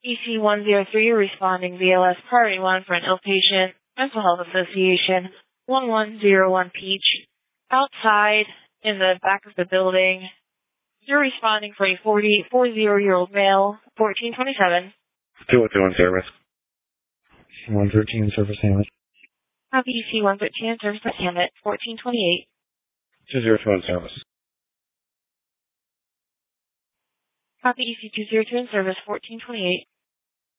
EC103 responding VLS Priority 1 for an outpatient Mental Health Association 1101 Peach outside in the back of the building. You're responding for a 40-year-old male, 1427. 201 service. 113 service Hammett. Copy EC113 service at Hammett, 1428. 202 service. Copy EC202 in service, 1428.